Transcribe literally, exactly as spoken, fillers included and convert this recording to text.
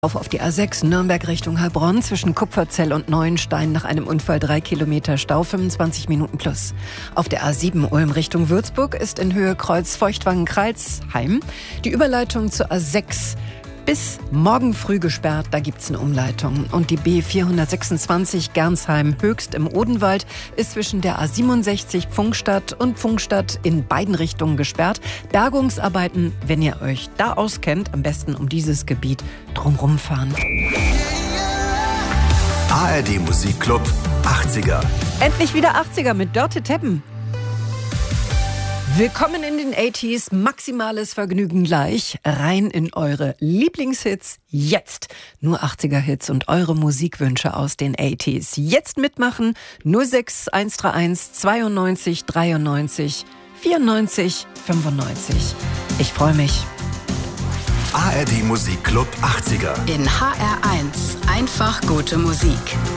Auf auf die A sechs Nürnberg Richtung Heilbronn zwischen Kupferzell und Neuenstein nach einem Unfall drei Kilometer Stau, fünfundzwanzig Minuten plus. Auf der A sieben Ulm Richtung Würzburg ist in Höhe Kreuz Feuchtwangen-Kreilsheim die Überleitung zur A sechs bis morgen früh gesperrt, da gibt's eine Umleitung. Und die B vierhundertsechsundzwanzig Gernsheim Höchst im Odenwald ist zwischen der A siebenundsechzig Pfungstadt und Pfungstadt in beiden Richtungen gesperrt. Bergungsarbeiten, wenn ihr euch da auskennt, am besten um dieses Gebiet drumrum fahren. A R D Musikclub achtziger. Endlich wieder achtziger mit Dörte Teppen. Willkommen in den achtziger, maximales Vergnügen gleich, rein in eure Lieblingshits, jetzt. Nur achtziger-Hits und eure Musikwünsche aus den achtziger. Jetzt mitmachen, null sechs eins drei eins zweiundneunzig dreiundneunzig vierundneunzig fünfundneunzig. Ich freue mich. A R D Musikclub achtziger. In H R eins, einfach gute Musik.